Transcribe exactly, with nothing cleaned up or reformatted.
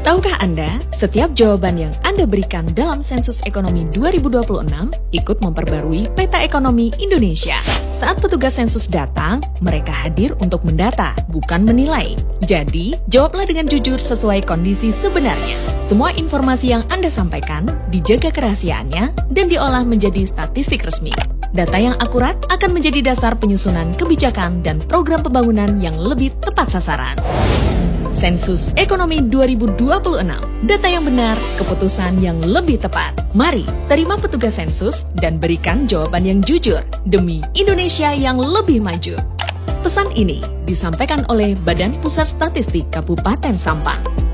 Tahukah Anda, setiap jawaban yang Anda berikan dalam Sensus Ekonomi dua ribu dua puluh enam ikut memperbarui peta ekonomi Indonesia. Saat petugas sensus datang, mereka hadir untuk mendata, bukan menilai. Jadi, jawablah dengan jujur sesuai kondisi sebenarnya. Semua informasi yang Anda sampaikan dijaga kerahasiaannya dan diolah menjadi statistik resmi. Data yang akurat akan menjadi dasar penyusunan kebijakan dan program pembangunan yang lebih tepat sasaran. Sensus Ekonomi dua ribu dua puluh enam. Data yang benar, keputusan yang lebih tepat. Mari, terima petugas sensus dan berikan jawaban yang jujur demi Indonesia yang lebih maju. Pesan ini disampaikan oleh Badan Pusat Statistik Kabupaten Sampang.